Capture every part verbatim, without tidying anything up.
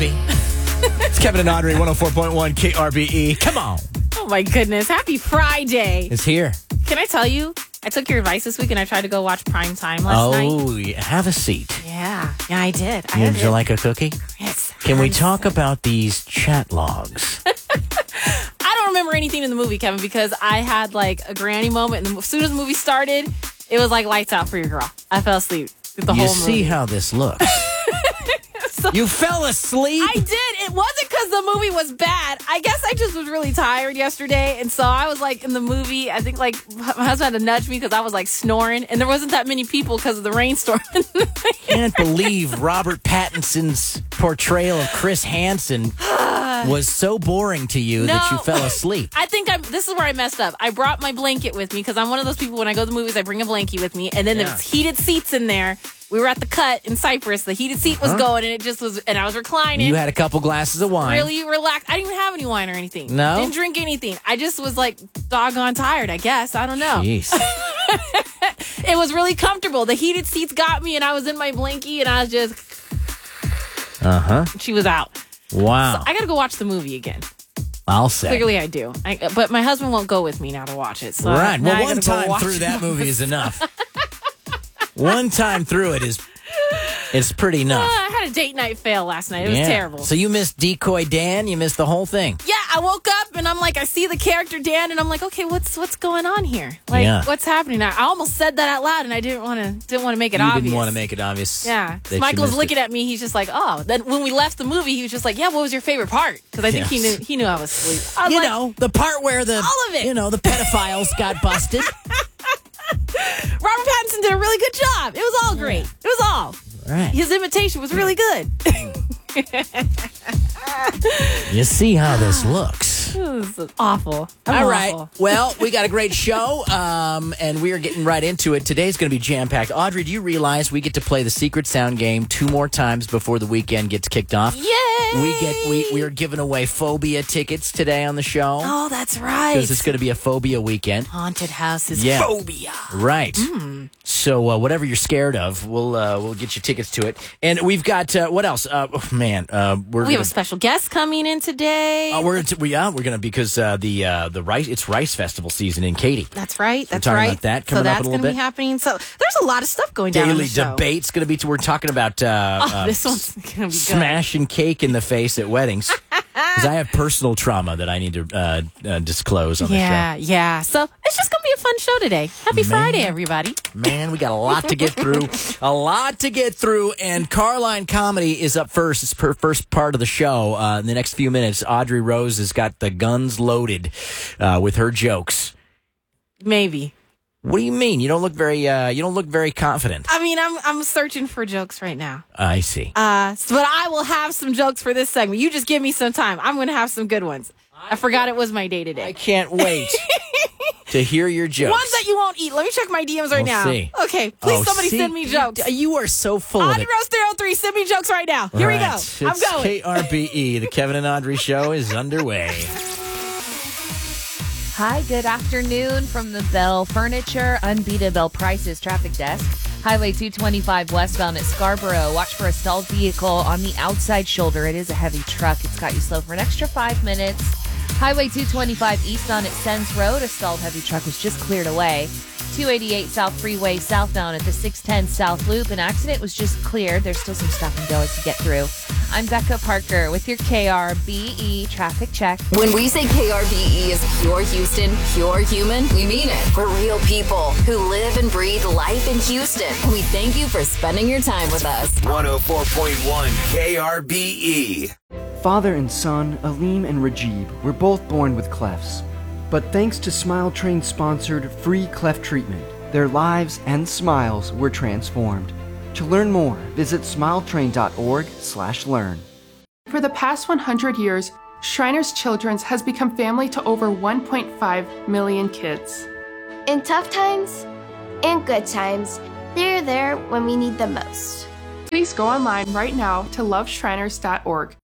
happy. It's Kevin and Audrey, one oh four point one K R B E. Come on. Oh, my goodness. Happy Friday. It's here. Can I tell you, I took your advice this week and I tried to go watch Prime Time last oh, night. Oh, yeah. Have a seat. Yeah. Yeah, I did. I Would did. you like a cookie? Yes. Can we talk about these chat logs? I don't remember anything in the movie, Kevin, because I had like a granny moment. And as soon as the movie started, it was like lights out for your girl. I fell asleep with the you whole see movie. how this looks. So, you fell asleep? I did. It wasn't because the movie was bad. I guess I just was really tired yesterday. And so I was like in the movie, I think like my husband had to nudge me because I was like snoring. And there wasn't that many people because of the rainstorm. Can't believe Robert Pattinson's portrayal of Chris Hansen was so boring to you No. that you fell asleep. I think I'm, this is where I messed up. I brought my blanket with me because I'm one of those people when I go to the movies, I bring a blanket with me. And then Yeah. there's heated seats in there. We were at the Cut in Cyprus. The heated seat was Huh? going and it just was, and I was reclining. You had a couple glasses of wine. Really relaxed. I didn't even have any wine or anything. No? Didn't drink anything. I just was like doggone tired, I guess. I don't know. Jeez. It was really comfortable. The heated seats got me and I was in my blankie and I was just, Uh-huh. she was out. Wow. So I got to go watch the movie again. I'll say. Clearly I do. I, but my husband won't go with me now to watch it. So Right. now Well, I one gotta go time watch through it that on movie the- is enough. One time through it is it's pretty enough. Uh, I had a date night fail last night. It was Yeah. terrible. So you missed Decoy Dan. You missed the whole thing. Yeah, I woke up and I'm like, I see the character Dan, and I'm like, okay, what's what's going on here? Like, Yeah. what's happening? I, I almost said that out loud, and I didn't want to didn't want to make it you obvious. didn't want to make it obvious. Yeah, that you Michael was missed looking it. at me. He's just like, oh. Then when we left the movie, he was just like, yeah, what was your favorite part? Because I think he Yes. knew he knew I was asleep. I was You like, know, the part where the All of it. you know the pedophiles got busted. Robert Pattinson did a really good job. It was all great. It was all. Right. His imitation was really good. You see how this looks. It was awful. I'm All right. awful. Well, we got a great show, um, and we are getting right into it. Today's going to be jam-packed. Audrey, do you realize we get to play the Secret Sound game two more times before the weekend gets kicked off? Yay! We get we we are giving away Phobia tickets today on the show Oh, that's right. because it's going to be a Phobia weekend. Haunted houses. Yeah. Phobia. Right. Hmm. So uh, whatever you're scared of, we'll uh, we'll get you tickets to it. And we've got uh, what else? Uh, oh, man, uh, we're We gonna, have a special guest coming in today. uh, we're to, we, yeah we're gonna because uh, the uh, the rice it's Rice Festival season in Katy. That's right. That's talking right. about that so coming up that's a little going to be bit. happening. So there's a lot of stuff going down on Daily the show. debate's going to be. We're talking about uh, Oh, uh, this one's going to be good. smashing cake in the face at weddings because I have personal trauma that I need to uh, uh, disclose on Yeah, yeah. So it's just going to be a fun show today. Happy Man. Friday, everybody. the show. Man, we got a lot to get through, a lot to get through, and Carline Comedy is up first. It's her first part of the show. Uh, in the next few minutes, Audrey Rose has got the guns loaded uh, with her jokes. Maybe. What do you mean? You don't look very. Uh, you don't look very confident. I mean, I'm I'm searching for jokes right now. I see. Uh, so- but I will have some jokes for this segment. You just give me some time. I'm going to have some good ones. I forgot it was my day I today. can't wait to hear your jokes. Ones that you won't eat. Let me check my D Ms right We'll now. see. Okay, please Oh, somebody see? send me jokes. You are so full of Audrey it. Rose three oh three, send me jokes right now. Here Right. we go. I'm It's going. K R B E. The Kevin and Audrey Show is underway. Hi, good afternoon from the Bell Furniture Unbeatable Prices Traffic Desk. Highway two twenty-five westbound at Scarborough. Watch for a stalled vehicle on the outside shoulder. It is a heavy truck. It's got you slow for an extra five minutes. Highway two twenty-five eastbound at Sens Road. A stalled heavy truck was just cleared away. two eighty-eight South Freeway southbound at the six ten South Loop. An accident was just cleared. There's still some stop and go as you get through. I'm Becca Parker with your K R B E traffic check. When we say K R B E is pure Houston, pure human, we mean it. We're real people who live and breathe life in Houston. We thank you for spending your time with us. one oh four point one K R B E. Father and son, Aleem and Rajib, were both born with clefts. But thanks to Smile Train sponsored free cleft treatment, their lives and smiles were transformed. To learn more, visit smiletrain.org slash learn. For the past one hundred years, Shriners Children's has become family to over one point five million kids. In tough times and good times, they're there when we need them most. Please go online right now to love shriners dot org.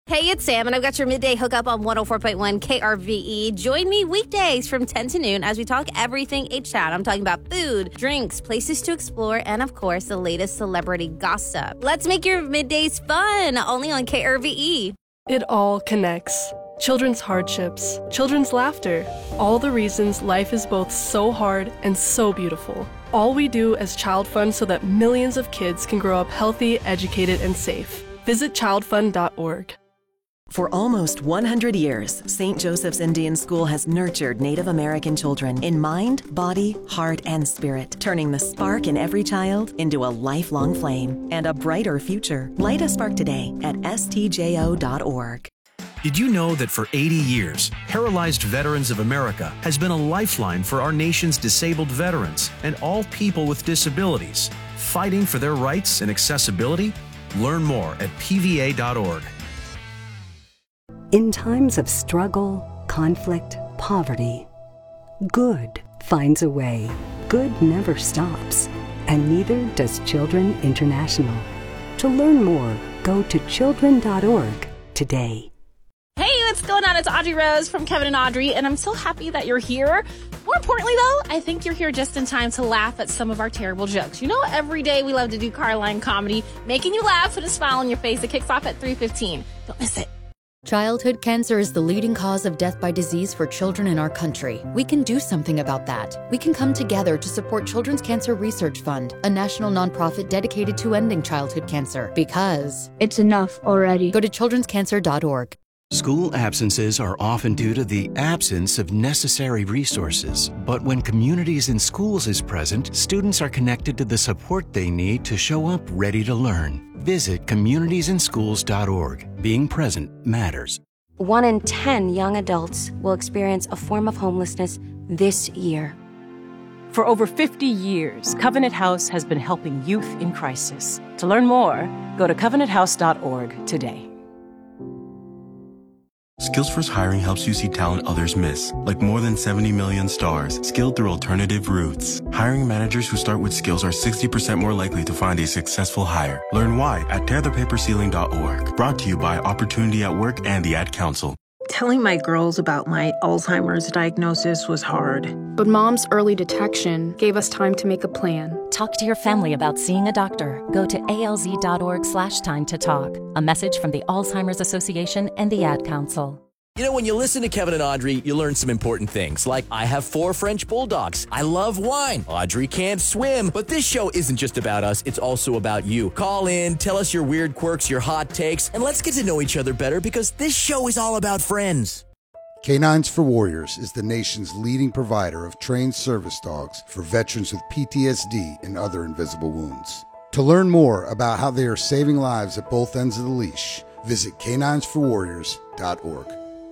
Hey, it's Sam, and I've got your midday hookup on one oh four point one K R V E. Join me weekdays from ten to noon as we talk everything H-Town. I'm talking about food, drinks, places to explore, and, of course, the latest celebrity gossip. Let's make your middays fun, only on K R V E. It all connects. Children's hardships, children's laughter, all the reasons life is both so hard and so beautiful. All we do as Child Fund so that millions of kids can grow up healthy, educated, and safe. Visit child fund dot org. For almost one hundred years, Saint Joseph's Indian School has nurtured Native American children in mind, body, heart, and spirit, turning the spark in every child into a lifelong flame and a brighter future. Light a spark today at S T J O dot org. Did you know that for eighty years, Paralyzed Veterans of America has been a lifeline for our nation's disabled veterans and all people with disabilities, fighting for their rights and accessibility? Learn more at P V A dot org. In times of struggle, conflict, poverty, good finds a way. Good never stops, and neither does Children International. To learn more, go to children dot org today. Hey, what's going on? It's Audrey Rose from Kevin and Audrey, and I'm so happy that you're here. More importantly, though, I think you're here just in time to laugh at some of our terrible jokes. You know, every day we love to do Carline comedy, making you laugh with a smile on your face. It kicks off at three fifteen. Don't miss it. Childhood cancer is the leading cause of death by disease for children in our country. We can do something about that. We can come together to support Children's Cancer Research Fund, a national nonprofit dedicated to ending childhood cancer, because it's enough already. Go to children's cancer dot org. School absences are often due to the absence of necessary resources. But when Communities in Schools is present, students are connected to the support they need to show up ready to learn. Visit communities in schools dot org. Being present matters. One in ten young adults will experience a form of homelessness this year. For over fifty years, Covenant House has been helping youth in crisis. To learn more, go to covenant house dot org today. Skills First Hiring helps you see talent others miss, like more than seventy million stars, skilled through alternative routes. Hiring managers who start with skills are sixty percent more likely to find a successful hire. Learn why at tear the paper ceiling dot org. Brought to you by Opportunity at Work and the Ad Council. Telling my girls about my Alzheimer's diagnosis was hard. But Mom's early detection gave us time to make a plan. Talk to your family about seeing a doctor. Go to A L Z dot org slash time to talk. A message from the Alzheimer's Association and the Ad Council. You know, when you listen to Kevin and Audrey, you learn some important things, like I have four French bulldogs. I love wine. Audrey can't swim. But this show isn't just about us. It's also about you. Call in, tell us your weird quirks, your hot takes, and let's get to know each other better because this show is all about friends. Canines for Warriors is the nation's leading provider of trained service dogs for veterans with P T S D and other invisible wounds. To learn more about how they are saving lives at both ends of the leash, visit canines for warriors dot org.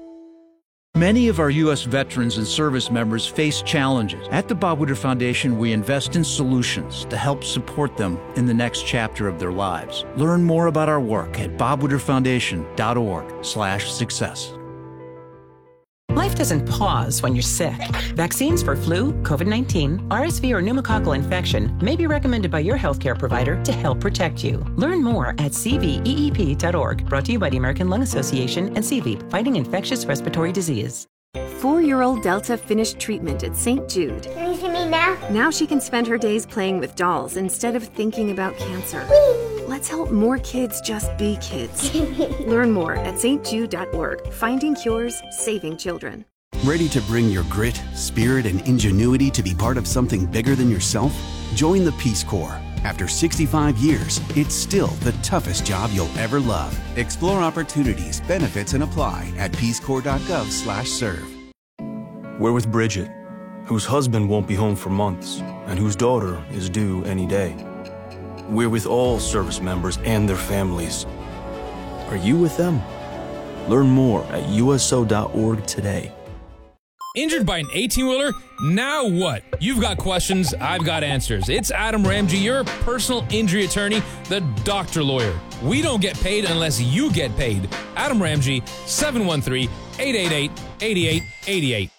Many of our U S veterans and service members face challenges. At the Bob Woodward Foundation, we invest in solutions to help support them in the next chapter of their lives. Learn more about our work at bob woodward foundation dot org slash success. Life doesn't pause when you're sick. Vaccines for flu, COVID nineteen, R S V, or pneumococcal infection may be recommended by your healthcare provider to help protect you. Learn more at c v e e p dot org. Brought to you by the American Lung Association and C V E P, fighting infectious respiratory disease. Four-year-old Delta finished treatment at Saint Jude. Can you see me now? Now she can spend her days playing with dolls instead of thinking about cancer. Whee! Let's help more kids just be kids. Learn more at st jude dot org. Finding cures, saving children. Ready to bring your grit, spirit, and ingenuity to be part of something bigger than yourself? Join the Peace Corps. After sixty-five years, it's still the toughest job you'll ever love. Explore opportunities, benefits, and apply at peace corps dot gov slash serve. We're with Bridget, whose husband won't be home for months and whose daughter is due any day. We're with all service members and their families. Are you with them? Learn more at U S O dot org today. Injured by an eighteen-wheeler? Now what? You've got questions, I've got answers. It's Adam Ramsey, your personal injury attorney, the doctor lawyer. We don't get paid unless you get paid. Adam Ramsey, seven one three, eight eight eight, eight eight eight eight.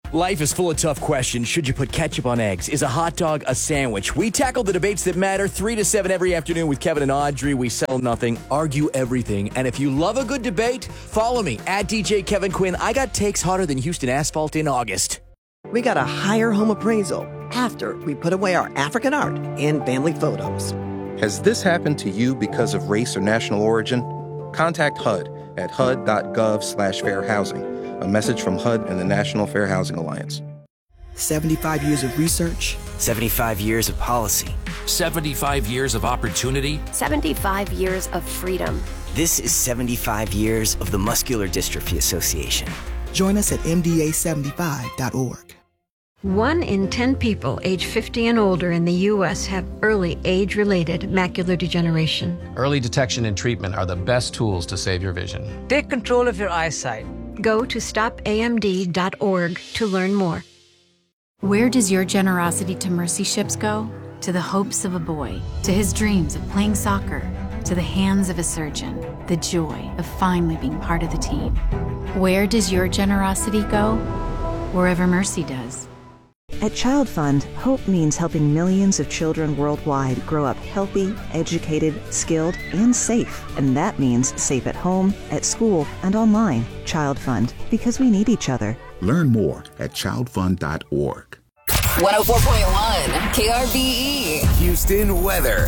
Life is full of tough questions. Should you put ketchup on eggs? Is a hot dog a sandwich? We tackle the debates that matter three to seven every afternoon with Kevin and Audrey. We settle nothing, argue everything. And if you love a good debate, follow me at D J Kevin Quinn. I got takes hotter than Houston asphalt in August. We got a higher home appraisal after we put away our African art and family photos. Has this happened to you because of race or national origin? Contact H U D at H U D dot gov slash fair housing. A message from H U D and the National Fair Housing Alliance. seventy-five years of research. seventy-five years of policy. seventy-five years of opportunity. seventy-five years of freedom. This is seventy-five years of the Muscular Dystrophy Association. Join us at M D A seventy-five dot org. One in ten people age fifty and older in the U S have early age-related macular degeneration. Early detection and treatment are the best tools to save your vision. Take control of your eyesight. Go to stop A M D dot org to learn more. Where does your generosity to Mercy Ships go? To the hopes of a boy, to his dreams of playing soccer, to the hands of a surgeon, the joy of finally being part of the team. Where does your generosity go? Wherever Mercy does. At Child Fund, hope means helping millions of children worldwide grow up healthy, educated, skilled, and safe. And that means safe at home, at school, and online. Child Fund, because we need each other. Learn more at child fund dot org. one oh four point one K R B E. Houston weather.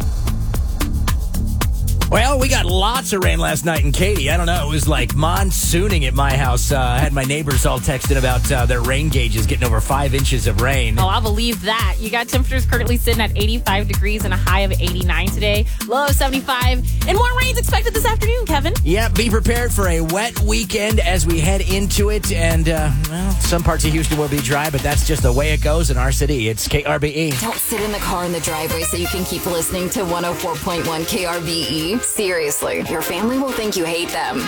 Well, we got lots of rain last night in Katy. I don't know. It was like monsooning at my house. Uh, I had my neighbors all texting about uh, their rain gauges getting over five inches of rain. Oh, I'll believe that. You got temperatures currently sitting at eighty-five degrees and a high of eighty-nine today. Low of seventy-five. And more rain's expected this afternoon, Kevin. Yeah, be prepared for a wet weekend as we head into it. And, uh, well, some parts of Houston will be dry, but that's just the way it goes in our city. It's K R B E. Don't sit in the car in the driveway so you can keep listening to one oh four point one K R B E. Seriously, your family will think you hate them.